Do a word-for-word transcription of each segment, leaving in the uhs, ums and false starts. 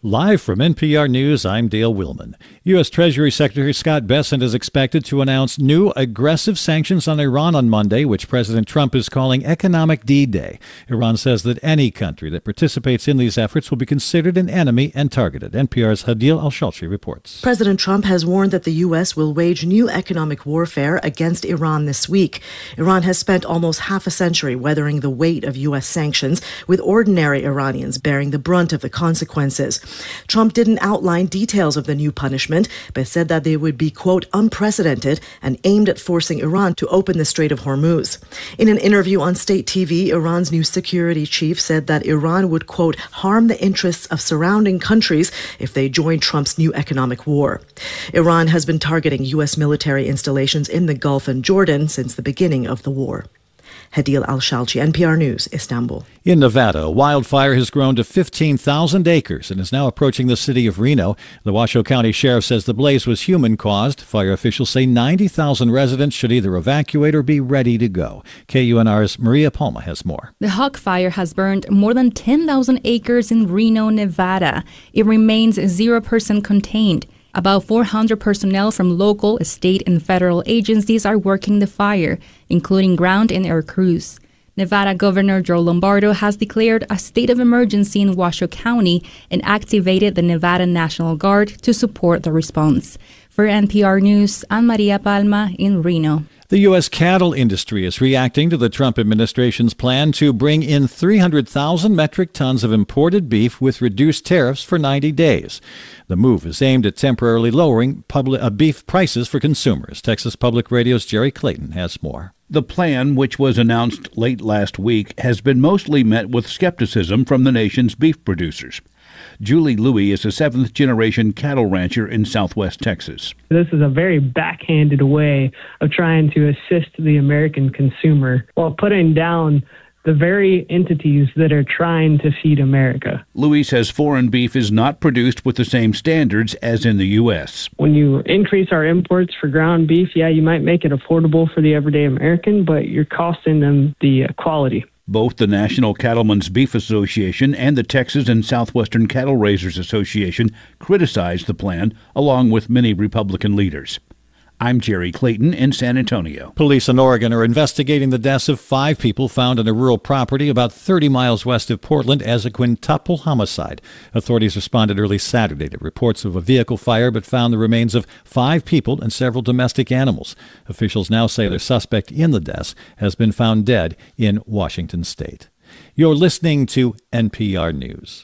Live from N P R News, I'm Dale Willman. U S. Treasury Secretary Scott Bessent is expected to announce new aggressive sanctions on Iran on Monday, which President Trump is calling Economic D-Day. Iran says that any country that participates in these efforts will be considered an enemy and targeted. N P R's Hadil Al-Shalchi reports. President Trump has warned that the U S will wage new economic warfare against Iran this week. Iran has spent almost half a century weathering the weight of U S sanctions, with ordinary Iranians bearing the brunt of the consequences. Trump didn't outline details of the new punishment, but said that they would be, quote, unprecedented and aimed at forcing Iran to open the Strait of Hormuz. In an interview on state T V, Iran's new security chief said that Iran would, quote, harm the interests of surrounding countries if they join Trump's new economic war. Iran has been targeting U S military installations in the Gulf and Jordan since the beginning of the war. Hadil Al-Shalchi, N P R News, Istanbul. In Nevada, a wildfire has grown to fifteen thousand acres and is now approaching the city of Reno. The Washoe County Sheriff says the blaze was human-caused. Fire officials say ninety thousand residents should either evacuate or be ready to go. K U N R's Maria Palma has more. The Hawk Fire has burned more than ten thousand acres in Reno, Nevada. It remains zero percent contained. About four hundred personnel from local, state, and federal agencies are working the fire, including ground and air crews. Nevada Governor Joe Lombardo has declared a state of emergency in Washoe County and activated the Nevada National Guard to support the response. For N P R News, I'm Maria Palma in Reno. The U S cattle industry is reacting to the Trump administration's plan to bring in three hundred thousand metric tons of imported beef with reduced tariffs for ninety days. The move is aimed at temporarily lowering public, uh, beef prices for consumers. Texas Public Radio's Jerry Clayton has more. The plan, which was announced late last week, has been mostly met with skepticism from the nation's beef producers. Julie Louie is a seventh-generation cattle rancher in southwest Texas. This is a very backhanded way of trying to assist the American consumer while putting down the very entities that are trying to feed America. Louis says foreign beef is not produced with the same standards as in the U S. When you increase our imports for ground beef, yeah, you might make it affordable for the everyday American, but you're costing them the uh, quality. Both the National Cattlemen's Beef Association and the Texas and Southwestern Cattle Raisers Association criticized the plan, along with many Republican leaders. I'm Jerry Clayton in San Antonio. Police in Oregon are investigating the deaths of five people found on a rural property about thirty miles west of Portland as a quintuple homicide. Authorities responded early Saturday to reports of a vehicle fire but found the remains of five people and several domestic animals. Officials now say their suspect in the deaths has been found dead in Washington state. You're listening to N P R News.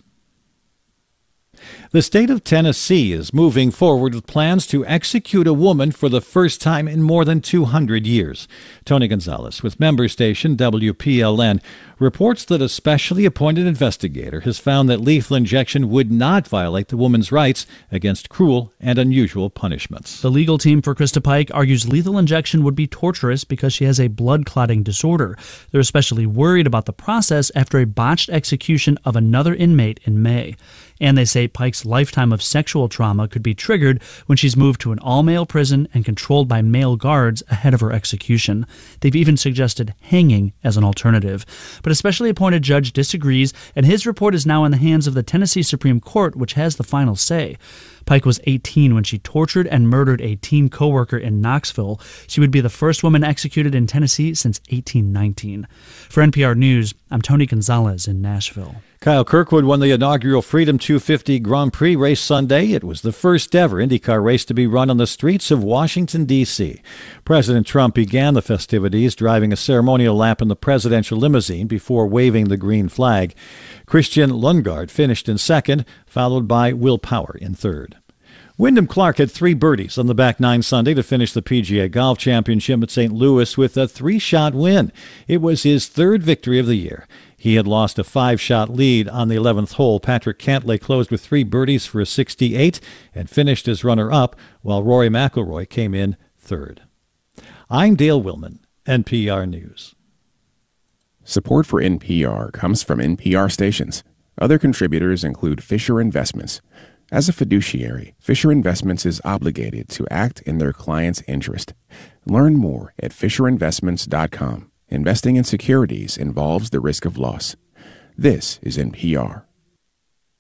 The state of Tennessee is moving forward with plans to execute a woman for the first time in more than two hundred years. Tony Gonzalez with member station W P L N reports that a specially appointed investigator has found that lethal injection would not violate the woman's rights against cruel and unusual punishments. The legal team for Krista Pike argues lethal injection would be torturous because she has a blood clotting disorder. They're especially worried about the process after a botched execution of another inmate in May. And they say Pike's lifetime of sexual trauma could be triggered when she's moved to an all-male prison and controlled by male guards ahead of her execution. They've even suggested hanging as an alternative. But a specially appointed judge disagrees, and his report is now in the hands of the Tennessee Supreme Court, which has the final say. Pike was eighteen when she tortured and murdered a teen coworker in Knoxville. She would be the first woman executed in Tennessee since eighteen nineteen. For N P R News, I'm Tony Gonzalez in Nashville. Kyle Kirkwood won the inaugural Freedom two fifty Grand Prix race Sunday. It was the first ever IndyCar race to be run on the streets of Washington, D C President Trump began the festivities driving a ceremonial lap in the presidential limousine before waving the green flag. Christian Lundgaard finished in second, followed by Will Power in third. Wyndham Clark had three birdies on the back nine Sunday to finish the P G A Golf Championship at Saint Louis with a three-shot win. It was his third victory of the year. He had lost a five-shot lead on the eleventh hole. Patrick Cantlay closed with three birdies for a sixty-eight and finished as runner-up, while Rory McIlroy came in third. I'm Dale Willman, N P R News. Support for N P R comes from N P R stations. Other contributors include Fisher Investments. As a fiduciary, Fisher Investments is obligated to act in their client's interest. Learn more at fisher investments dot com. Investing in securities involves the risk of loss. This is N P R.